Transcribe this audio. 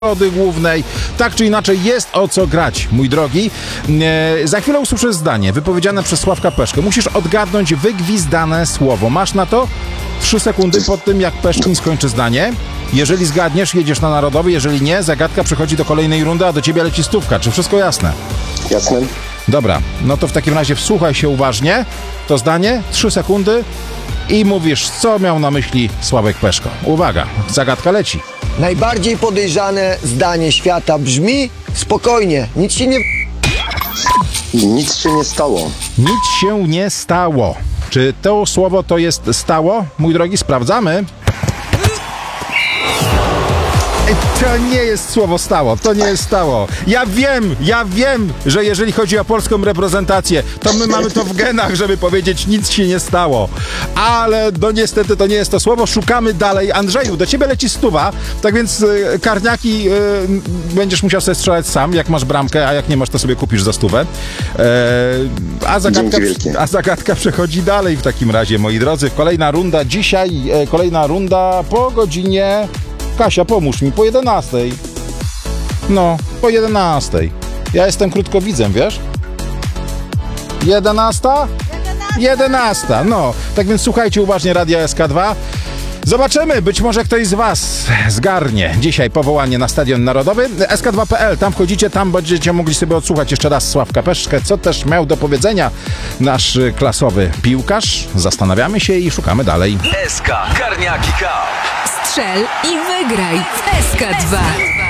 nagrody głównej. Tak czy inaczej jest o co grać, mój drogi. Za chwilę usłyszysz zdanie wypowiedziane przez Sławka Peszkę. Musisz odgadnąć wygwizdane słowo. Masz na to 3 sekundy po tym, jak Peszkin skończy zdanie. Jeżeli zgadniesz, jedziesz na Narodowy. Jeżeli nie, zagadka przechodzi do kolejnej rundy, a do ciebie leci 100. Czy wszystko jasne? Jasne. Dobra, no to w takim razie wsłuchaj się uważnie. To zdanie, 3 sekundy i mówisz, co miał na myśli Sławek Peszko. Uwaga, zagadka leci. Najbardziej podejrzane zdanie świata brzmi: spokojnie, nic się nie... Nic się nie stało. Nic się nie stało. Czy to słowo to jest stało? Mój drogi, sprawdzamy. To nie jest słowo stało, to nie jest stało. Ja wiem, że jeżeli chodzi o polską reprezentację, to my mamy to w genach, żeby powiedzieć nic się nie stało. Ale no niestety to nie jest to słowo, szukamy dalej. Andrzeju, do ciebie leci 100, tak więc karniaki będziesz musiał sobie strzelać sam, jak masz bramkę, a jak nie masz, to sobie kupisz za 100. A zagadka przechodzi dalej w takim razie, moi drodzy. Kolejna runda dzisiaj, kolejna runda po godzinie... Kasia, pomóż mi, po 11. No, po 11. Ja jestem krótkowidzem, wiesz? 11? 11, no. Tak więc słuchajcie uważnie Radia SK2. Zobaczymy, być może ktoś z was zgarnie dzisiaj powołanie na Stadion Narodowy. SK2.pl, tam wchodzicie, tam będziecie mogli sobie odsłuchać jeszcze raz Sławka Peszkę, co też miał do powiedzenia nasz klasowy piłkarz. Zastanawiamy się i szukamy dalej. SK Karniaki Cup. Strzel i wygraj w SK2.